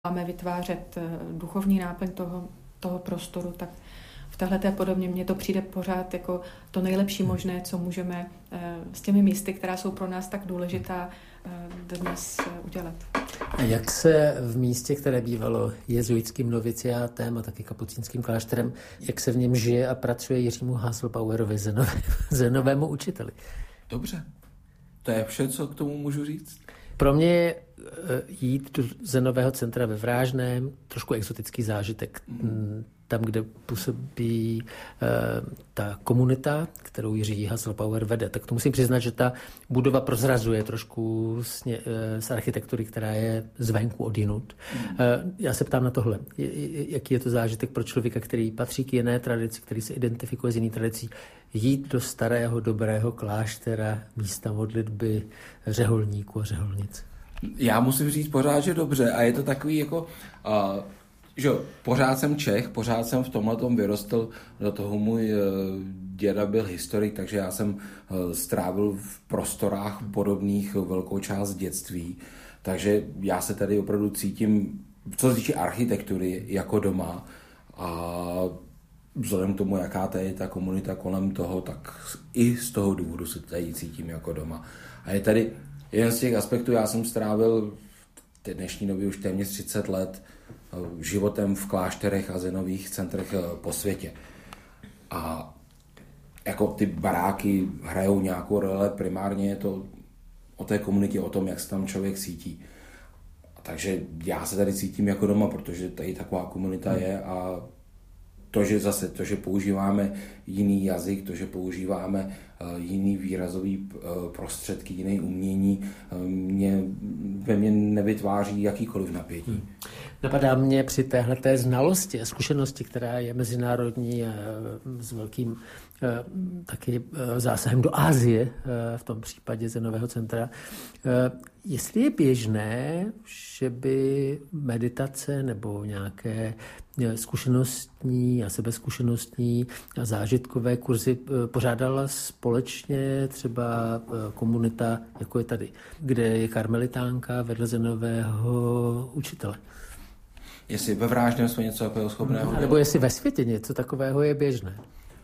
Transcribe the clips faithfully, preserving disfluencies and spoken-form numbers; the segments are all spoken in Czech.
máme vytvářet duchovní náplň toho, toho prostoru, tak v téhleté podobně mně to přijde pořád jako to nejlepší možné, co můžeme s těmi místy, která jsou pro nás tak důležitá, dnes udělat. A jak se v místě, které bývalo jezuitským noviciátem a taky kapucínským klášterem, jak se v něm žije a pracuje Jiřímu Haselbauerovi, zenovému, zenovému učiteli? Dobře. To je vše, co k tomu můžu říct. Pro mě je jít do zenového centra ve Vrážném trošku exotický zážitek. Mm. Tam, kde působí uh, ta komunita, kterou Jiří Haselbauer vede. Tak to musím přiznat, že ta budova prozrazuje trošku z, uh, z architektury, která je zvenku odjinud. Mm. Uh, já se ptám na tohle. Jaký je to zážitek pro člověka, který patří k jiné tradici, který se identifikuje s jiný tradicí, jít do starého, dobrého kláštera, místa modlitby řeholníků a řeholnic? Já musím říct pořád, že dobře. A je to takový jako... Uh, že pořád jsem Čech, pořád jsem v tomhletom vyrostl, do toho můj uh, děda byl historik, takže já jsem uh, strávil v prostorách podobných velkou část dětství. Takže já se tady opravdu cítím, co se týče architektury, jako doma. A vzhledem k tomu, jaká tady je ta komunita kolem toho, tak i z toho důvodu se tady cítím jako doma. A je tady jeden z těch aspektů, já jsem strávil v té dnešní době už téměř třicet let životem v klášterech a zenových centrech po světě. A jako ty baráky hrajou nějakou roli, primárně je to o té komunitě, o tom, jak se tam člověk cítí. Takže já se tady cítím jako doma, protože tady taková komunita je a to, že zase, to, že používáme jiný jazyk, to, že používáme uh, jiný výrazový uh, prostředky, jiné umění, uh, mě, ve mně nevytváří jakýkoliv napětí. Hmm. Napadá mě při téhleté znalosti a zkušenosti, která je mezinárodní a s velkým uh, taky uh, zásahem do Asie, uh, v tom případě zenového centra. Uh, jestli je běžné, že by meditace nebo nějaké zkušenostní a sebezkušenostní a zážitkové kurzy pořádala společně třeba komunita, jako je tady, kde je karmelitánka vedle zenového učitele. Jestli ve Vrážném jsme něco takového schopného. Nebo jestli ve světě něco takového je běžné.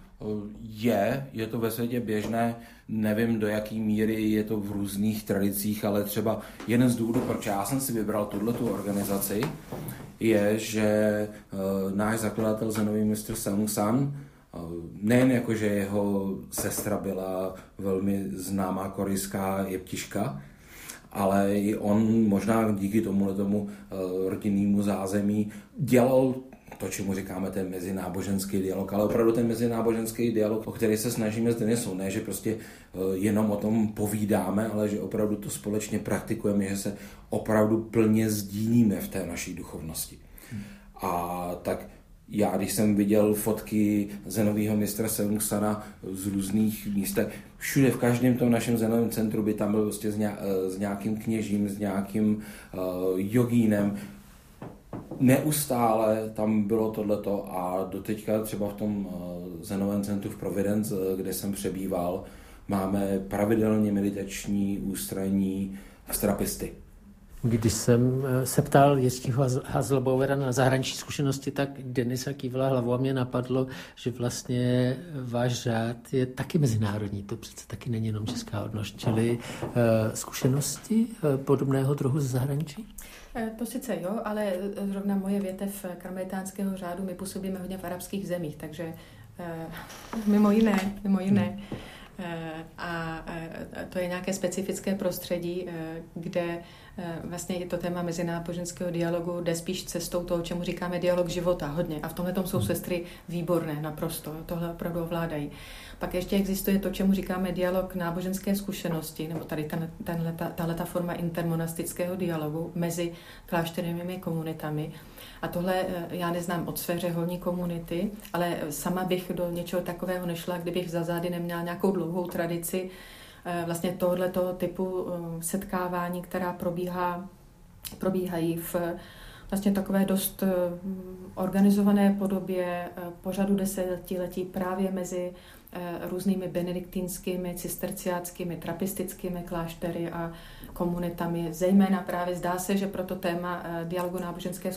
Je, je to ve světě běžné, nevím, do jaký míry je to v různých tradicích, ale třeba jeden z důvodů, proč já jsem si vybral tuhletu organizaci, je, že uh, náš zakladatel zenový mistr Seung San, uh, nejen jako, že jeho sestra byla velmi známá korejská jeptiška, ale i on možná díky tomuhle tomu uh, rodinnému zázemí dělal to, čemu říkáme ten mezináboženský dialog, ale opravdu ten mezináboženský dialog, o který se snažíme zde nejsou, ne, že prostě jenom o tom povídáme, ale že opravdu to společně praktikujeme, že se opravdu plně sdílíme v té naší duchovnosti. Hmm. A tak já, když jsem viděl fotky zenového mistra Seung Sana z různých místech, všude v každém tom našem zenovém centru by tam byl prostě s nějakým kněžím, s nějakým uh, jogínem, neustále tam bylo tohleto a doteďka třeba v tom zenovém centru v Providence, kde jsem přebýval, máme pravidelně meditační ústrojní strapisty. Když jsem se ptal Jiřího Haselbauera na zahraniční zkušenosti, tak Denisa kývla hlavou a mě napadlo, že vlastně váš řád je taky mezinárodní. To přece taky není jenom česká odnož. Čili uh, zkušenosti uh, podobného druhu ze zahraničí? To sice jo, ale zrovna moje větev karmelitánského řádu, my působíme hodně v arabských zemích, takže uh, mimo jiné, mimo jiné. Uh, a uh, to je nějaké specifické prostředí, uh, kde uh, vlastně je to téma mezináboženského dialogu, jde spíš cestou toho, čemu říkáme dialog života, hodně. A v tomhle tom jsou sestry výborné, naprosto. Tohle opravdu ovládají. Pak ještě existuje to, čemu říkáme dialog náboženské zkušenosti, nebo tady ten, tenhleta, tahleta forma intermonastického dialogu mezi klášterními komunitami. A tohle já neznám od své řeholní komunity, ale sama bych do něčeho takového nešla, kdybych za zády neměla nějakou dlouhou tradici vlastně tohoto typu setkávání, která probíhá, probíhají v vlastně takové dost organizované podobě pořadu desetiletí právě mezi různými benediktínskými, cisterciáckými, trapistickými kláštery a komunitami. Zejména právě zdá se, že pro to téma dialogu náboženské